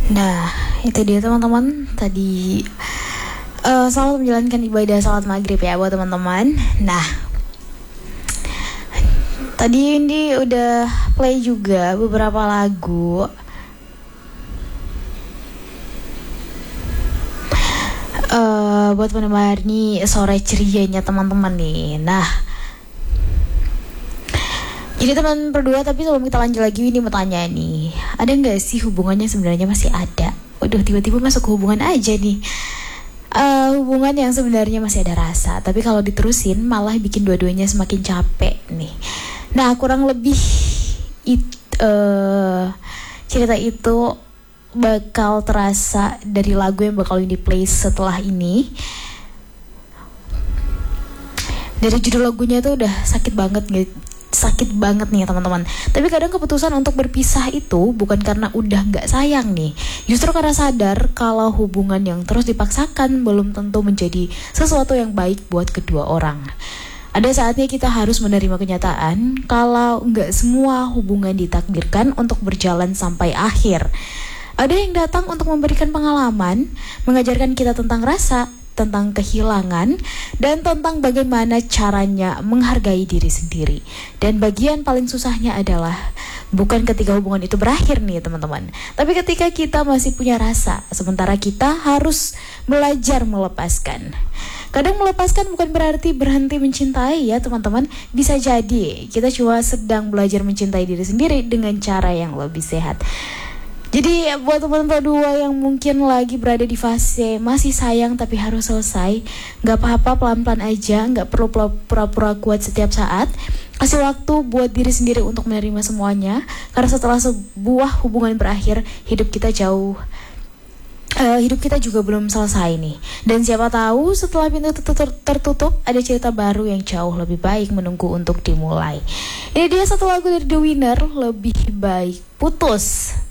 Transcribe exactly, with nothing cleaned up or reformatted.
Nah, itu dia teman-teman. Tadi uh, selamat menjalankan ibadah salat maghrib ya buat teman-teman. Nah, tadi ini udah play juga beberapa lagu. Uh, buat menemani sore cerianya teman-teman nih. Nah, jadi teman berdua, tapi sebelum kita lanjut lagi, ini mau tanya nih, ada nggak sih hubungannya sebenarnya masih ada? Waduh, tiba-tiba masuk ke hubungan aja nih. Uh, hubungan yang sebenarnya masih ada rasa, tapi kalau diterusin malah bikin dua-duanya semakin capek nih. Nah, kurang lebih it, uh, cerita itu bakal terasa dari lagu yang bakal di play setelah ini. Dari judul lagunya tuh udah sakit banget gitu. Sakit banget nih teman-teman. Tapi kadang keputusan untuk berpisah itu bukan karena udah gak sayang nih, justru karena sadar kalau hubungan yang terus dipaksakan belum tentu menjadi sesuatu yang baik buat kedua orang. Ada saatnya kita harus menerima kenyataan kalau gak semua hubungan ditakdirkan untuk berjalan sampai akhir. Ada yang datang untuk memberikan pengalaman, mengajarkan kita tentang rasa, tentang kehilangan, dan tentang bagaimana caranya menghargai diri sendiri. Dan bagian paling susahnya adalah bukan ketika hubungan itu berakhir nih teman-teman, tapi ketika kita masih punya rasa, sementara kita harus belajar melepaskan. Kadang melepaskan bukan berarti berhenti mencintai ya teman-teman. Bisa jadi kita cuma sedang belajar mencintai diri sendiri dengan cara yang lebih sehat. Jadi buat teman-teman berdua yang mungkin lagi berada di fase masih sayang tapi harus selesai, gak apa-apa, pelan-pelan aja, gak perlu pura-pura kuat setiap saat. Kasih waktu buat diri sendiri untuk menerima semuanya, karena setelah sebuah hubungan berakhir, hidup kita jauh uh, hidup kita juga belum selesai nih. Dan siapa tahu setelah pintu tertutup, ada cerita baru yang jauh lebih baik menunggu untuk dimulai. Ini dia satu lagu dari The Winner, Lebih Baik Putus.